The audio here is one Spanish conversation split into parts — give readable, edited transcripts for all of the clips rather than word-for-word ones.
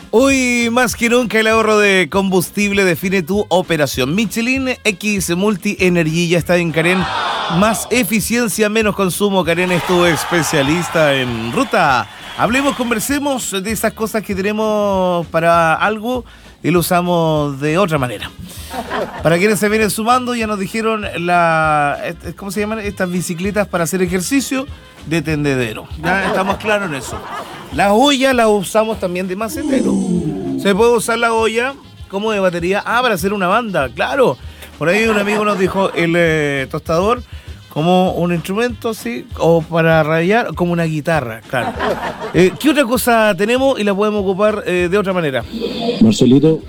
Hoy más que nunca el ahorro de combustible define tu operación. Michelin X Multi Energy ya está en Karen. Más eficiencia, menos consumo. Karen es tu especialista en ruta. Hablemos, conversemos de esas cosas que tenemos para algo y lo usamos de otra manera. Para quienes se vienen sumando, ya nos dijeron ¿cómo se llaman? Estas bicicletas para hacer ejercicio de tendedero. Ya estamos claros en eso. La olla la usamos también de macetero. Se puede usar la olla como de batería. Para hacer una banda, claro. Por ahí un amigo nos dijo el tostador como un instrumento así, o para rayar, como una guitarra, claro. ¿Qué otra cosa tenemos y la podemos ocupar de otra manera? Marcelito,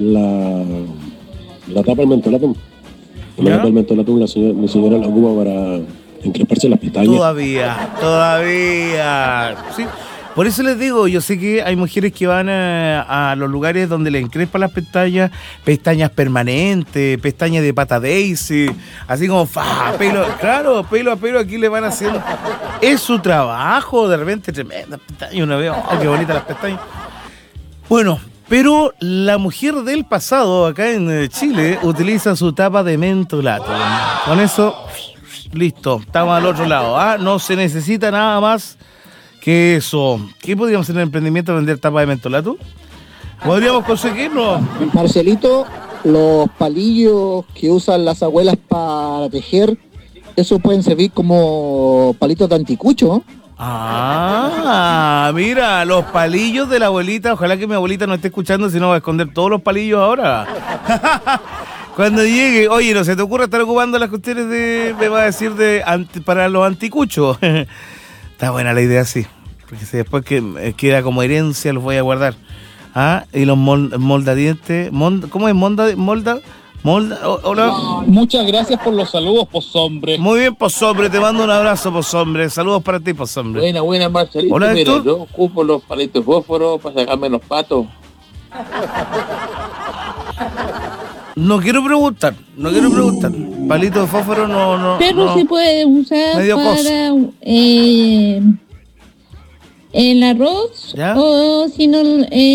la tapa del mentolatum. La tapa del mentolatum, mi señora la ocupa para encresparse las pestañas. Todavía. Sí. Por eso les digo, yo sé que hay mujeres que van a los lugares donde le encrespan las pestañas permanentes, pestañas de pata daisy, así como pelo a pelo aquí le van haciendo. Es su trabajo, de repente tremendas pestañas, uno ve, qué bonitas las pestañas. Bueno, pero la mujer del pasado acá en Chile utiliza su tapa de mentolato. Con eso, listo, estamos al otro lado. No se necesita nada más que eso. ¿Qué podríamos hacer en el emprendimiento? ¿Vender tapa de mentolato? ¿Podríamos conseguirlo? Marcelito, los palillos que usan las abuelas para tejer, esos pueden servir como palitos de anticucho. Mira, los palillos de la abuelita. Ojalá que mi abuelita no esté escuchando, si no va a esconder todos los palillos ahora. Cuando llegue, oye, no se te ocurra estar ocupando las cuestiones me va a decir para los anticuchos. Está buena la idea, sí. Porque si después que queda como herencia, los voy a guardar. Y los moldadientes. ¿Cómo es? Molda. Hola. Muchas gracias por los saludos, Pozombre. Muy bien, Pozombre. Te mando un abrazo, Pozombre. Saludos para ti, Pozombre. Buena, Marcelito. Hola, mira, yo ocupo los palitos de fósforo para sacarme los patos. No quiero preguntar. Palito de fósforo no. Pero se puede usar medio para el arroz. ¿Ya? O si no,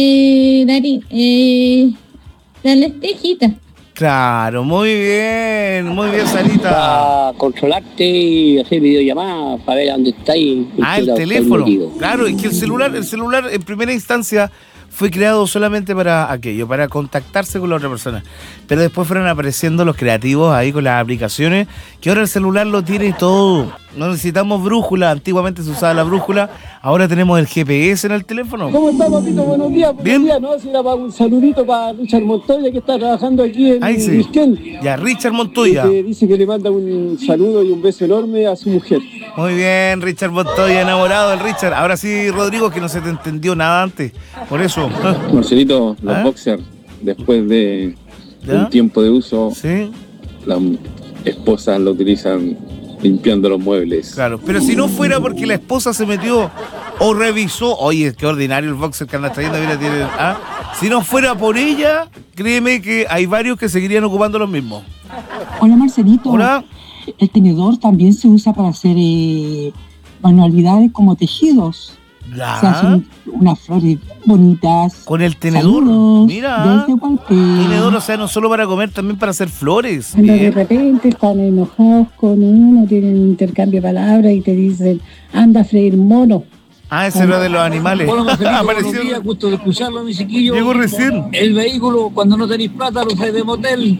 la lentejita. Claro, muy bien, Sarita. Para controlarte y hacer videollamadas para ver dónde estáis. El teléfono. Claro, es que el celular en primera instancia fue creado solamente para aquello, para contactarse con la otra persona. Pero después fueron apareciendo los creativos ahí con las aplicaciones, que ahora el celular lo tiene todo. No necesitamos brújula, antiguamente se usaba la brújula, ahora tenemos el GPS en el teléfono. ¿Cómo está, papito? Buenos días. Bien. ¿No? Si era para un saludito para Richard Montoya, que está trabajando aquí en Misquén. Ya, Richard Montoya. Dice que le manda un saludo y un beso enorme a su mujer. Muy bien, Richard Montoya, enamorado del Richard. Ahora sí, Rodrigo, que no se te entendió nada antes, por eso. Marcelito, los boxers, después de un tiempo de uso, las esposas lo utilizan limpiando los muebles. Claro, pero si no fuera porque la esposa se metió o revisó, oye, qué ordinario el boxer que andas trayendo, mira, tiene, si no fuera por ella, créeme que hay varios que seguirían ocupando los mismos. Hola, Marcelito. Hola. El tenedor también se usa para hacer manualidades como tejidos. Ya. Se hacen unas flores bonitas. Con el tenedor. Saludos, mira. Tenedor, o sea, no solo para comer, también para hacer flores. Cuando de repente están enojados con uno, tienen un intercambio de palabras y te dicen, anda a freír mono. Ese era de los animales. Bueno, Marcelito, buenos días, gusto de escucharlo, mi chiquillo. Llegó recién. El vehículo, cuando no tenéis plata, lo usáis de motel.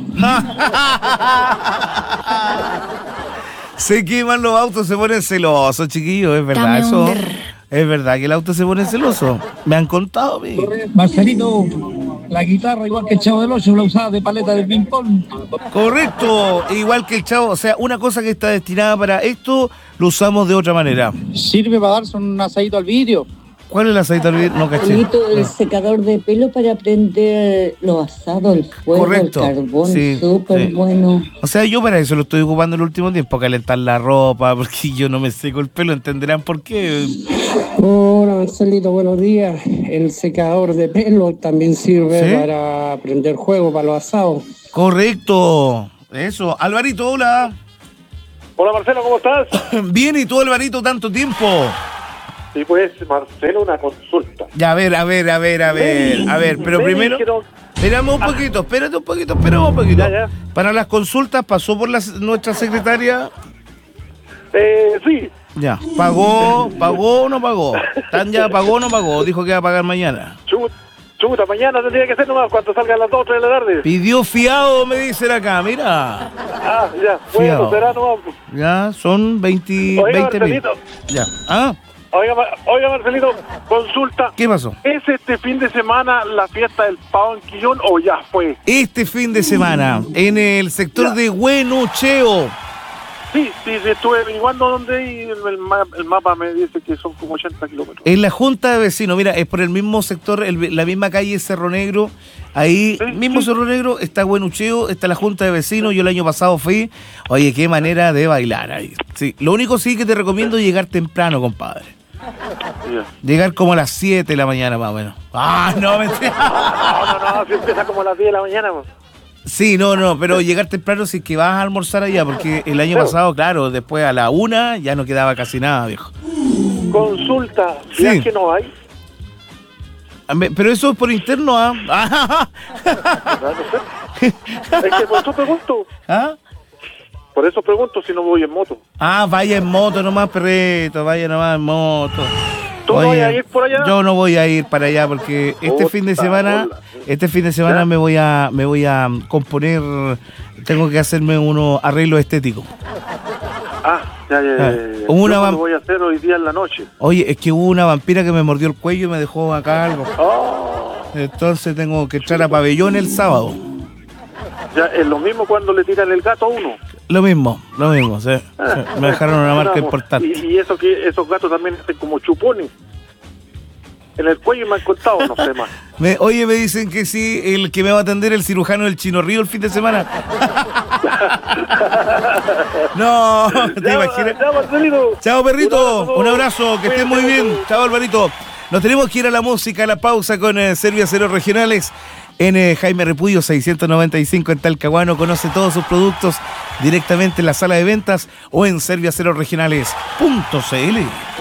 Se queman los autos, se ponen celosos, chiquillos, es verdad eso. Es verdad que el auto se pone celoso. Me han contado, mi. Marcelito, la guitarra, igual que el Chavo del Ocho, la usaba de paleta de ping-pong. Correcto, igual que el Chavo. O sea, una cosa que está destinada para esto, lo usamos de otra manera. Sirve para darse un asadito al vidrio. ¿Cuál es el asadito al vidrio? No caché. El secador de pelo para prender los asados, el fuego, correcto. El carbón, súper bueno. O sea, yo para eso lo estoy ocupando el último tiempo, calentar la ropa, porque yo no me seco el pelo, entenderán por qué. Hola, Marcelito, buenos días. El secador de pelo también sirve para prender fuego para los asados. Correcto, eso. Alvarito, hola. Hola, Marcelo, ¿cómo estás? Bien, ¿y tú, Alvarito, tanto tiempo? Sí, pues, Marcelo, una consulta. Ya, a ver, pero primero... Esperamos un poquito, espérate un poquito. Ya. Para las consultas, ¿pasó por nuestra secretaria? Sí. Ya, ¿pagó o no pagó? ¿Tanya pagó o no pagó? Dijo que iba a pagar mañana. Chuta, mañana tendría que ser nomás cuando salgan las 2 o 3 de la tarde. Pidió fiado, me dicen acá, mira. Ya, bueno, será nomás. Ya, son 20 mil. Ya, Oiga, Marcelito, consulta. ¿Qué pasó? ¿Es este fin de semana la fiesta del pavo en Quillón o ya fue? Este fin de semana, en el sector de Huenucheo. Sí, estuve averiguando dónde y el mapa me dice que son como 80 kilómetros. En la Junta de Vecinos, mira, es por el mismo sector, la misma calle Cerro Negro. Ahí, Cerro Negro, está Huenucheo, está la Junta de Vecinos. Yo el año pasado fui. Oye, qué manera de bailar ahí. Sí, lo único sí que te recomiendo es llegar temprano, compadre. Llegar como a las 7 de la mañana más o menos. No, mentira. No, si empieza como a las 10 de la mañana. Sí, no, pero llegar temprano si es que vas a almorzar allá, porque el año pasado, claro, después a la 1 ya no quedaba casi nada, viejo. Consulta, ¿ya que no hay? Pero eso es por interno, Es que por eso pregunto. Por eso pregunto si no voy en moto. Vaya en moto nomás, perrito, vaya nomás en moto. ¿Tú no vas a ir por allá? Yo no voy a ir para allá porque este fin de semana ¿ya? me voy a componer, tengo que hacerme unos arreglos estéticos. Yo lo voy a hacer hoy día en la noche. Oye, es que hubo una vampira que me mordió el cuello y me dejó acá algo. Entonces tengo que entrar a Pabellón el sábado. Ya, es lo mismo cuando le tiran el gato a uno. Lo mismo, sí. Me dejaron una marca importante. Y eso que esos gatos también hacen como chupones. En el cuello me han contado, no sé más. Oye, me dicen que sí, el que me va a atender el cirujano del Chino Río el fin de semana. No, ¿te imaginas? Chao, perrito. Un abrazo, que estés muy bien. Chao, Alvarito. Nos tenemos que ir a la música, a la pausa con Servio Aceros Regionales. En Jaime Repudio 695 en Talcahuano. Conoce todos sus productos directamente en la sala de ventas o en serviacerosregionales.cl.